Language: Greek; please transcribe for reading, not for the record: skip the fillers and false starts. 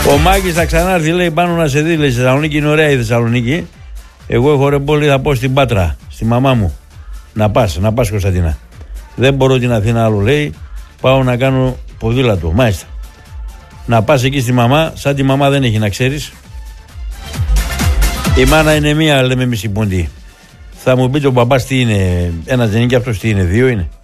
Ο Μάκης θα ξανάρθει, λέει, πάνω να σε δει, λέει, στη Θεσσαλονίκη. Είναι ωραία η Θεσσαλονίκη. Εγώ έχω ρε πόλη, θα πω στην Πάτρα, στη μαμά μου. Να πας Κωνσταντίνα. Δεν μπορώ την Αθήνα άλλο, λέει. Πάω να κάνω ποδήλατο. Μάλιστα. Να πας εκεί στη μαμά, σαν τη μαμά δεν έχει να ξέρεις. Η μάνα είναι μία, λέμε εμείς οι ποντοί. Θα μου πείτε ο μπαμπάς τι είναι, ένας δεν είναι και αυτός τι είναι, δύο είναι.